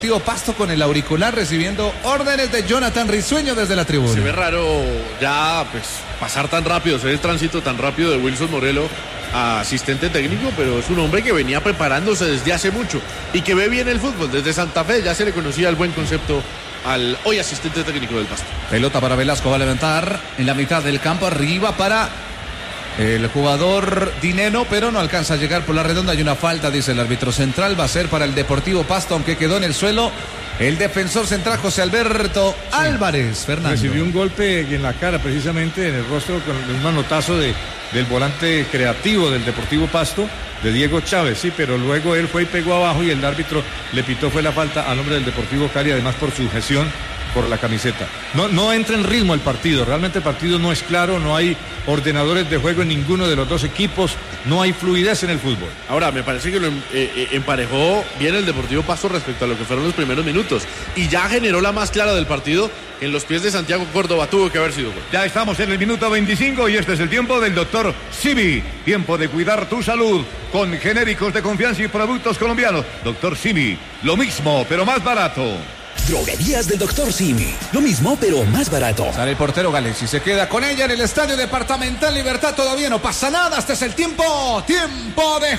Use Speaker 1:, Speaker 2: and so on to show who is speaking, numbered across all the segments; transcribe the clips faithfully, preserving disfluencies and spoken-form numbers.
Speaker 1: Pasto con el auricular recibiendo órdenes de Jonathan Risueño desde la tribuna.
Speaker 2: Se ve raro ya pues pasar tan rápido, se ve el tránsito tan rápido de Wilson Morelo a asistente técnico, pero es un hombre que venía preparándose desde hace mucho y que ve bien el fútbol. Desde Santa Fe ya se le conocía el buen concepto al hoy asistente técnico del Pasto.
Speaker 1: Pelota para Velasco, va a levantar en la mitad del campo, arriba para el jugador Dineno, pero no alcanza a llegar por la redonda. Hay una falta, dice el árbitro central, va a ser para el Deportivo Pasto, aunque quedó en el suelo el defensor central José Alberto sí. Álvarez. Fernando
Speaker 3: recibió un golpe en la cara, precisamente en el rostro, con un manotazo de, del volante creativo del Deportivo Pasto, de Diego Chávez, sí, pero luego él fue y pegó abajo y el árbitro le pitó fue la falta al hombre del Deportivo Cali, además por sujeción por la camiseta. No, no entra en ritmo el partido, realmente el partido no es claro, no hay ordenadores de juego en ninguno de los dos equipos, no hay fluidez en el fútbol.
Speaker 2: Ahora, me parece que lo eh, emparejó bien el Deportivo Pasto respecto a lo que fueron los primeros minutos y ya generó la más clara del partido. En los pies de Santiago Córdoba tuvo que haber sido gol.
Speaker 4: Ya estamos en el minuto veinticinco y este es el tiempo del doctor Simi. Tiempo de cuidar tu salud con genéricos de confianza y productos colombianos. doctor Simi, lo mismo pero más barato.
Speaker 5: Droguerías del doctor Simi. Lo mismo, pero más barato.
Speaker 1: Sale el portero Gales y se queda con ella en el Estadio Departamental Libertad. Todavía no pasa nada. Este es el tiempo. ¡Tiempo de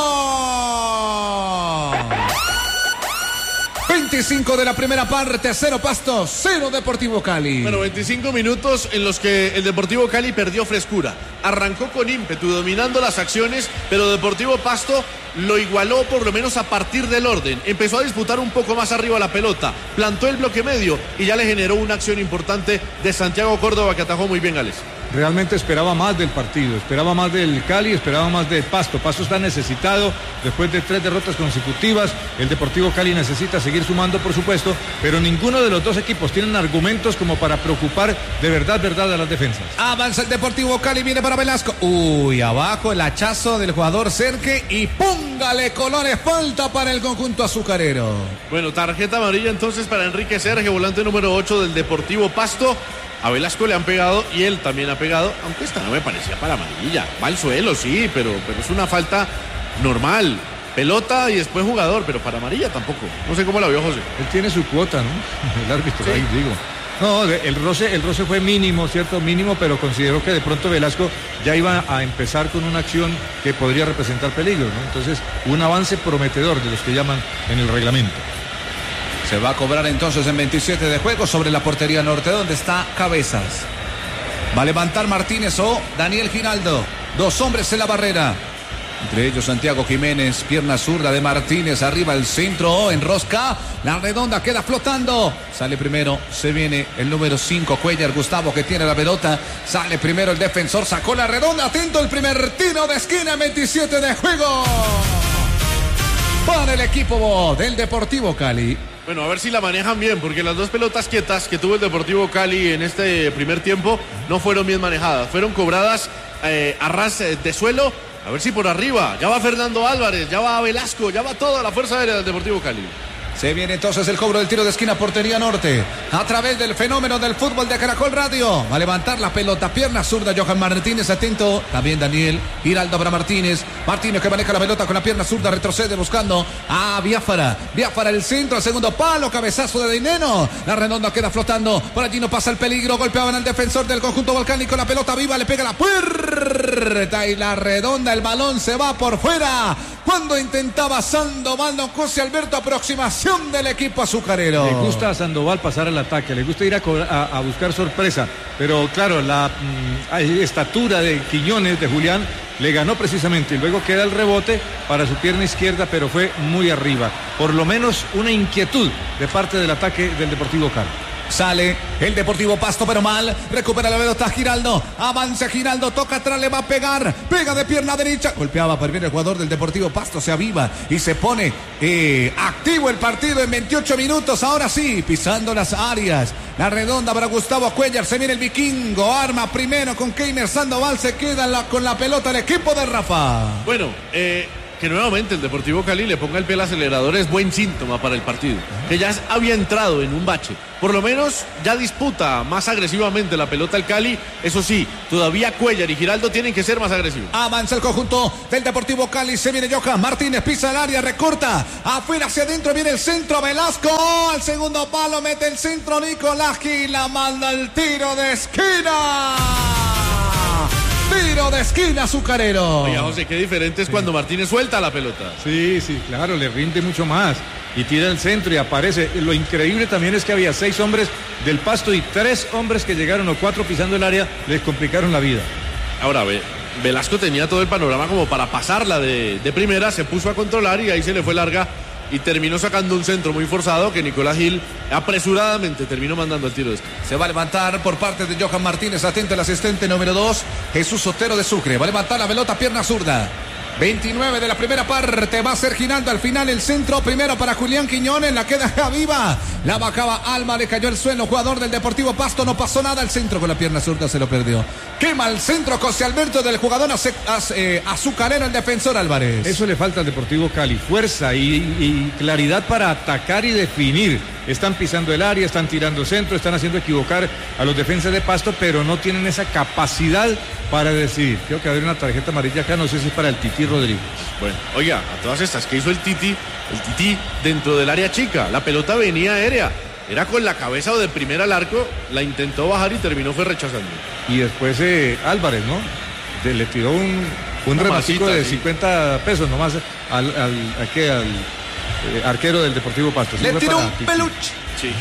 Speaker 1: juego! veinticinco de la primera parte. Cero Pasto, cero Deportivo Cali.
Speaker 2: Bueno, veinticinco minutos en los que el Deportivo Cali perdió frescura. Arrancó con ímpetu, dominando las acciones, pero Deportivo Pasto lo igualó por lo menos a partir del orden. Empezó a disputar un poco más arriba la pelota, plantó el bloque medio y ya le generó una acción importante de Santiago Córdoba que atajó muy bien Gales.
Speaker 3: Realmente esperaba más del partido, esperaba más del Cali, esperaba más del Pasto. Pasto está necesitado después de tres derrotas consecutivas. El Deportivo Cali necesita seguir sumando, por supuesto, pero ninguno de los dos equipos tienen argumentos como para preocupar de verdad, verdad a las defensas.
Speaker 1: Avanza el Deportivo Cali, viene para Velasco. Uy, abajo el hachazo del jugador Cerque y póngale colores, falta para el conjunto azucarero.
Speaker 2: Bueno, tarjeta amarilla entonces para Enrique Serge, volante número ocho del Deportivo Pasto. A Velasco le han pegado y él también ha pegado, aunque esta no me parecía para amarilla. Va al suelo, sí, pero, pero es una falta normal. Pelota y después jugador, pero para amarilla tampoco. No sé cómo la vio José.
Speaker 3: Él tiene su cuota, ¿no? El árbitro, sí. Ahí digo. No, el roce, el roce fue mínimo, cierto, mínimo, pero consideró que de pronto Velasco ya iba a empezar con una acción que podría representar peligro, ¿no? Entonces, un avance prometedor de los que llaman en el reglamento.
Speaker 1: Se va a cobrar entonces en veintisiete de juego sobre la portería norte, donde está Cabezas. Va a levantar Martínez o Daniel Giraldo. Dos hombres en la barrera. Entre ellos Santiago Jiménez, pierna zurda de Martínez, arriba el centro, en rosca, la redonda queda flotando. Sale primero, se viene el número cinco, Cuellar Gustavo, que tiene la pelota. Sale primero el defensor, sacó la redonda, atento el primer tiro de esquina en veintisiete de juego. Para el equipo del Deportivo Cali.
Speaker 2: Bueno, a ver si la manejan bien, porque las dos pelotas quietas que tuvo el Deportivo Cali en este primer tiempo no fueron bien manejadas. Fueron cobradas eh, a ras de suelo. A ver si por arriba. Ya va Fernando Álvarez, ya va Velasco, ya va toda la fuerza aérea del Deportivo Cali.
Speaker 1: Se viene entonces el cobro del tiro de esquina, portería norte, a través del fenómeno del fútbol de Caracol Radio. Va a levantar la pelota, pierna zurda, Johan Martínez, atento. También Daniel Giraldo para Martínez. Martínez que maneja la pelota con la pierna zurda, retrocede buscando a Biafara. Biafara el centro, al segundo palo, cabezazo de Dineno. La redonda queda flotando, por allí no pasa el peligro. Golpeaban al defensor del conjunto volcánico, la pelota viva, le pega la puerta y la redonda, el balón se va por fuera. Cuando intentaba Sandoval, don José Alberto, aproximación del equipo azucarero.
Speaker 3: Le gusta a Sandoval pasar al ataque, le gusta ir a, a, a buscar sorpresa, pero claro, la mm, estatura de Quiñones, de Julián, le ganó precisamente y luego queda el rebote para su pierna izquierda, pero fue muy arriba. Por lo menos una inquietud de parte del ataque del Deportivo Cali.
Speaker 1: Sale el Deportivo Pasto, pero mal. Recupera la pelota Giraldo. Avanza Giraldo, toca atrás, le va a pegar. Pega de pierna derecha. Golpeaba por bien el jugador del Deportivo Pasto. Se aviva y se pone eh, activo el partido en veintiocho minutos. Ahora sí, pisando las áreas. La redonda para Gustavo Cuellar. Se viene el vikingo. Arma primero con Keimer Sandoval. Se queda la, con la pelota el equipo de Rafa.
Speaker 2: Bueno, eh... que nuevamente el Deportivo Cali le ponga el pie al acelerador es buen síntoma para el partido, que ya había entrado en un bache, por lo menos ya disputa más agresivamente la pelota el Cali, eso sí, todavía Cuellar y Giraldo tienen que ser más agresivos.
Speaker 1: Avanza el conjunto del Deportivo Cali, se viene Johan Martínez, pisa el área, recorta, afuera hacia adentro viene el centro, Velasco, al segundo palo mete el centro, Nicolás Gil, la manda el tiro de esquina. Tiro de esquina azucarero.
Speaker 2: Oiga, José, qué diferente es sí. cuando Martínez suelta la pelota.
Speaker 3: Sí, sí, claro, le rinde mucho más. Y tira el centro y aparece. Lo increíble también es que había seis hombres del Pasto y tres hombres que llegaron o cuatro pisando el área, les complicaron la vida.
Speaker 2: Ahora, ve, Velasco tenía todo el panorama como para pasarla de, de primera, se puso a controlar y ahí se le fue larga y terminó sacando un centro muy forzado que Nicolás Gil apresuradamente terminó mandando el tiro de esquina.
Speaker 1: Se va a levantar por parte de Johan Martínez, atento el asistente número dos, Jesús Sotero de Sucre. Va a levantar la pelota, pierna zurda. veintinueve de la primera parte, va a ser girando al final el centro, primero para Julián Quiñones, la queda viva, la bajaba Alma, le cayó el suelo, jugador del Deportivo Pasto, no pasó nada, el centro con la pierna zurda se lo perdió. Quema el centro José Alberto del jugador ace, ace, eh, azucarero, el defensor Álvarez.
Speaker 3: Eso le falta al Deportivo Cali, fuerza y, y claridad para atacar y definir. Están pisando el área, están tirando centro, están haciendo equivocar a los defensas de Pasto, pero no tienen esa capacidad para decidir. Creo que haber una tarjeta amarilla acá, no sé si es para el Titi Rodríguez.
Speaker 2: Bueno, oiga, a todas estas, ¿qué hizo el Titi? El Titi dentro del área chica, la pelota venía aérea, era con la cabeza o de primera al arco, la intentó bajar y terminó fue rechazando.
Speaker 3: Y después eh, Álvarez, ¿no? De, le tiró un, un remasico de sí. cincuenta pesos nomás al, al, ¿a qué? al eh, arquero del Deportivo Pasto.
Speaker 1: Le tiró un peluche.
Speaker 2: Sí.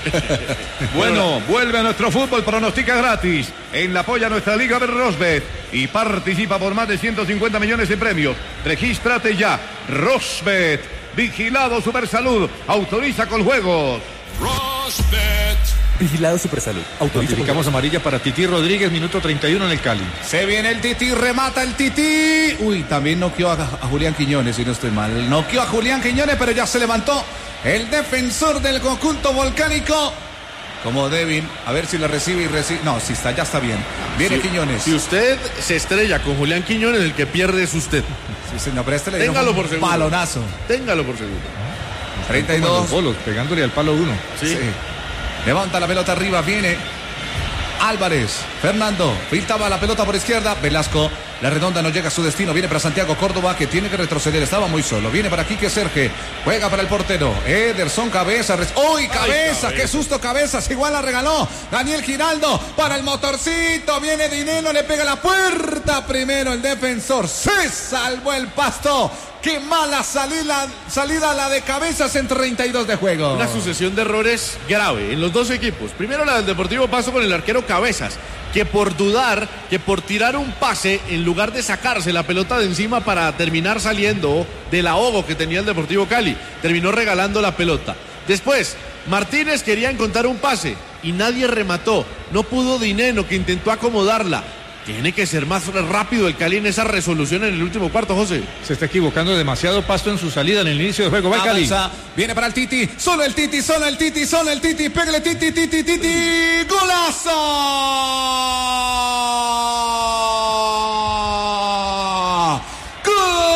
Speaker 4: Bueno, vuelve a nuestro fútbol, pronostica gratis. En la apoya nuestra Liga de Rosbet y participa por más de ciento cincuenta millones de premios. Regístrate ya. Rosbet, vigilado Supersalud, autoriza con juegos.
Speaker 5: Rosbet. Vigilado Supersalud.
Speaker 3: Notificamos amarilla para Titi Rodríguez, minuto treinta y uno en el Cali.
Speaker 1: Se viene el Titi, remata el Titi. Uy, también noqueó a, a Julián Quiñones, si no estoy mal. Noqueó a Julián Quiñones, pero ya se levantó el defensor del conjunto volcánico. Como débil, a ver si la recibe y recibe. No, si está, ya está bien. Viene
Speaker 2: si,
Speaker 1: Quiñones.
Speaker 2: Si usted se estrella con Julián Quiñones, el que pierde es usted.
Speaker 1: Sí, señor, pero este le
Speaker 2: Téngalo por seguro.
Speaker 1: Balonazo.
Speaker 2: Téngalo por seguro.
Speaker 1: treinta y dos.
Speaker 3: Bolos, pegándole al palo uno.
Speaker 1: Sí. sí. Levanta la pelota arriba, viene Álvarez, Fernando, filtraba la pelota por izquierda, Velasco, la redonda no llega a su destino, viene para Santiago Córdoba que tiene que retroceder, estaba muy solo, viene para Quique Serge, juega para el portero, Ederson Cabeza, res... ¡Uy, Cabeza! Ay, ¡qué susto Cabezas! Igual la regaló Daniel Giraldo para el motorcito, viene Dineno, le pega la puerta primero el defensor, se salvó el Pasto. ¡Qué mala salida, salida la de Cabezas en treinta y dos de juego!
Speaker 2: Una sucesión de errores grave en los dos equipos. Primero la del Deportivo Pasto con el arquero Cabezas, que por dudar, que por tirar un pase, en lugar de sacarse la pelota de encima para terminar saliendo del ahogo que tenía el Deportivo Cali, terminó regalando la pelota. Después, Martínez quería encontrar un pase y nadie remató. No pudo Dineno, que intentó acomodarla. Tiene que ser más rápido el Cali en esa resolución en el último cuarto, José.
Speaker 3: Se está equivocando demasiado Pasto en su salida en el inicio del juego. Va el Cali.
Speaker 1: Viene para el Titi. Solo el Titi, solo el Titi, solo el Titi. Pégale Titi, Titi, Titi. ¡Golazo! ¡Golazo! ¡Golazo! ¡Golazo! ¡Golazo! ¡Golazo! ¡Golazo! ¡Golazo! ¡Golazo! ¡Golazo! ¡Golazo! ¡Golazo! ¡Golazo!